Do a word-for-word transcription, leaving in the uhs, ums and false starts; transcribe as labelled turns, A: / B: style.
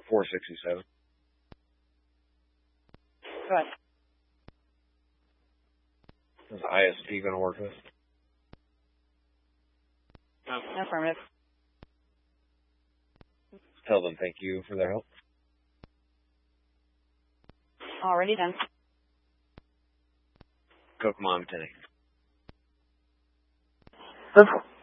A: four sixty-seven.
B: Go ahead.
A: Is I S P going to work with?
B: No. Affirmative.
A: Tell them thank you for their help.
B: Already done.
A: Cook Mom today.
B: Good.